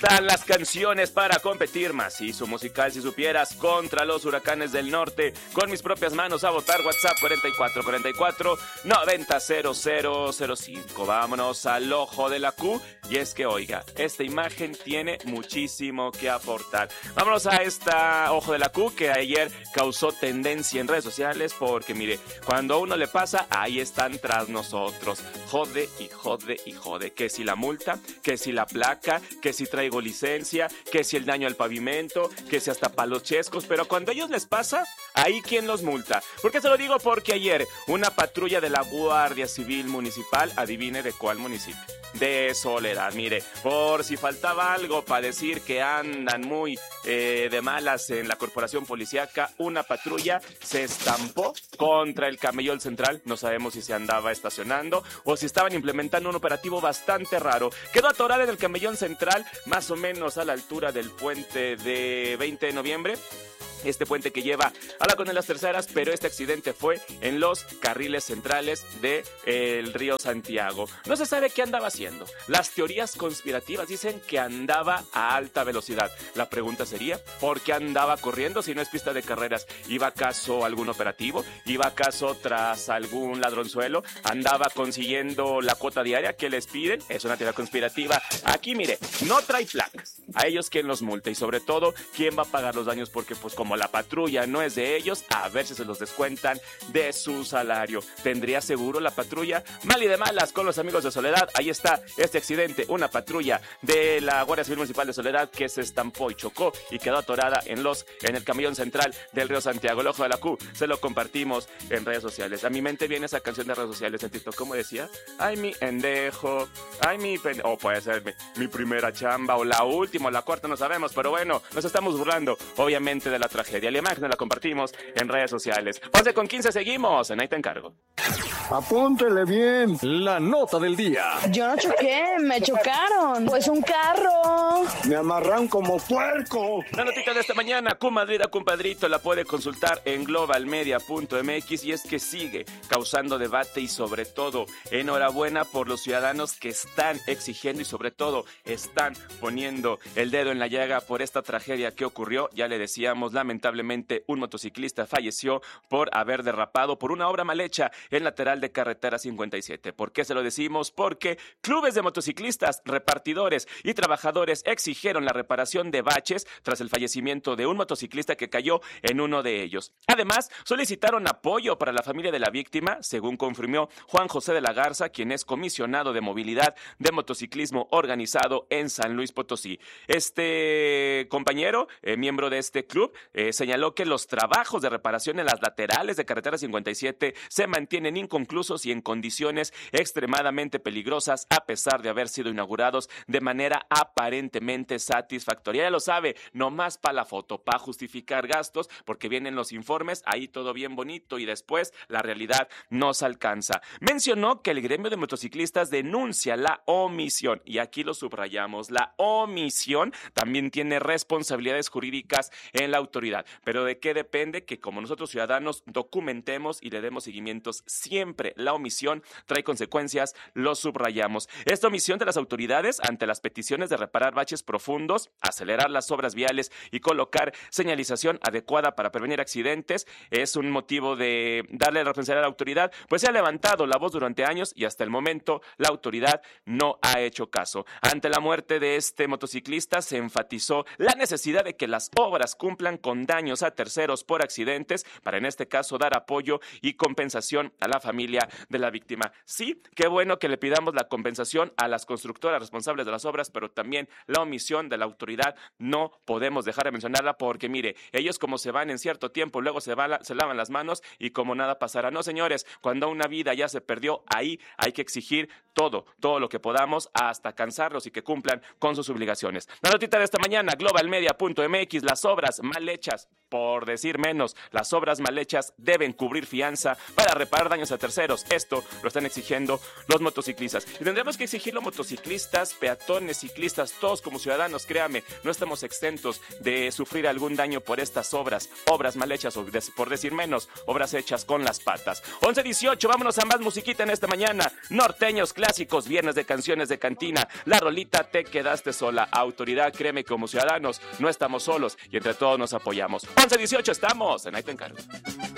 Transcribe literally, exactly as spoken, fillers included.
están las canciones para competir macizo musical si supieras contra los huracanes del norte con mis propias manos a votar. WhatsApp cuarenta y cuatro cuarenta y cuatro noventa cero cero cero cinco. Vámonos al ojo de la Q. Y es que, oiga, esta imagen tiene muchísimo que aportar. Vámonos a esta ojo de la Q que ayer causó tendencia en redes sociales porque, mire, cuando a uno le pasa, ahí están tras nosotros. Jode y jode y jode. Que si la multa, que si la placa, que si traigo licencia, que si el daño al pavimento, que si hasta palos chescos. Pero cuando a ellos les pasa, ahí ¿quién los multa? ¿Por qué se lo digo? Porque ayer una patrulla de la Guardia Civil Municipal, adivine de cuál municipio. De Soledad, mire, por si faltaba algo para decir que andan muy eh, de malas en la corporación policíaca, una patrulla se estampó contra el Camellón Central. No sabemos si se andaba estacionando o si estaban implementando un operativo bastante raro. Quedó atorada en el Camellón Central, más o menos a la altura del puente de veinte de noviembre. Este puente que lleva a la Colonia Las Terceras, pero este accidente fue en los carriles centrales del de, río Santiago. No se sabe qué andaba haciendo. Las teorías conspirativas dicen que andaba a alta velocidad. La pregunta sería, ¿por qué andaba corriendo si no es pista de carreras? ¿Iba acaso algún operativo? ¿Iba acaso tras algún ladronzuelo? ¿Andaba consiguiendo la cuota diaria que les piden? Es una teoría conspirativa. Aquí, mire, no trae placas. A ellos quién los multa y sobre todo, ¿quién va a pagar los daños? Porque pues como la patrulla no es de ellos, a ver si se los descuentan de su salario. ¿Tendría seguro la patrulla? Mal y de malas con los amigos de Soledad. Ahí está este accidente, una patrulla de la Guardia Civil Municipal de Soledad que se estampó y chocó y quedó atorada en los en el Camellón Central del río Santiago. El ojo de la Q, se lo compartimos en redes sociales. A mi mente viene esa canción de redes sociales en TikTok, ¿cómo decía? Ay, mi endejo, ay, mi pendejo, o puede ser mi, mi primera chamba, o la última, o la cuarta, no sabemos, pero bueno, nos estamos burlando, obviamente, de la tragedia. La imagen la compartimos en redes sociales. once con quince, seguimos. En ahí te encargo. Apúntele bien. La nota del día. Yo no choqué, me chocaron. Pues un carro. Me amarran como puerco. La notita de esta mañana, comadrita, compadrito, la puede consultar en global media punto m x y es que sigue causando debate y sobre todo enhorabuena por los ciudadanos que están exigiendo y sobre todo están poniendo el dedo en la llaga por esta tragedia que ocurrió. Ya le decíamos, lamentablemente un motociclista falleció por haber derrapado por una obra mal hecha en lateral de carretera cincuenta y siete. ¿Por qué se lo decimos? Porque clubes de motociclistas, repartidores y trabajadores exigieron la reparación de baches tras el fallecimiento de un motociclista que cayó en uno de ellos. Además, solicitaron apoyo para la familia de la víctima, según confirmó Juan José de la Garza, quien es comisionado de movilidad de motociclismo organizado en San Luis Potosí. Este compañero, eh, miembro de este club, eh, señaló que los trabajos de reparación en las laterales de carretera cincuenta y siete se mantienen inconclusos y en condiciones extremadamente peligrosas a pesar de haber sido inaugurados de manera aparentemente satisfactoria. Ya lo sabe, nomás para la foto, para justificar gastos, porque vienen los informes, ahí todo bien bonito y después la realidad no se alcanza. Mencionó que el gremio de motociclistas denuncia la omisión, y aquí lo subrayamos, la omisión también tiene responsabilidades jurídicas en la autoridad. ¿Pero de qué depende? Que como nosotros ciudadanos documentemos y le demos seguimientos. Siempre la omisión trae consecuencias, lo subrayamos. Esta omisión de las autoridades ante las peticiones de reparar baches profundos, acelerar las obras viales y colocar señalización adecuada para prevenir accidentes es un motivo de darle la responsabilidad a la autoridad, pues se ha levantado la voz durante años y hasta el momento la autoridad no ha hecho caso. Ante la muerte de este motociclista se enfatizó la necesidad de que las obras cumplan con daños a terceros por accidentes para en este caso dar apoyo y compensación a la familia de la víctima. Sí, qué bueno que le pidamos la compensación a las constructoras responsables de las obras, pero también la omisión de la autoridad no podemos dejar de mencionarla porque mire, ellos como se van en cierto tiempo, luego se, va, se lavan las manos y como nada pasará. No, señores, cuando una vida ya se perdió, ahí hay que exigir todo, todo lo que podamos hasta cansarlos y que cumplan con sus obligaciones. La notita de esta mañana, global media punto m x, las obras mal hechas por decir menos. Las obras mal hechas deben cubrir fianza para reparar daños a terceros. Esto lo están exigiendo los motociclistas. Y tendremos que exigirlo motociclistas, peatones, ciclistas, todos como ciudadanos, créame, no estamos exentos de sufrir algún daño por estas obras, obras mal hechas o por decir menos, obras hechas con las patas. once dieciocho, vámonos a más musiquita en esta mañana. Norteños clásicos, viernes de canciones de cantina. La rolita Te quedaste sola. Autoridad, créeme, como ciudadanos no estamos solos y entre todos nos apoyamos. once dieciocho, estamos en Ahí te encargo.